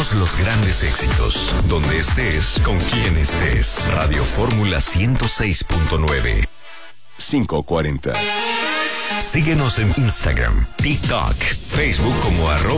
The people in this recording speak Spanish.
Todos los grandes éxitos, donde estés, con quien estés. Radio Fórmula 106.9. 540. Síguenos en Instagram, TikTok, Facebook como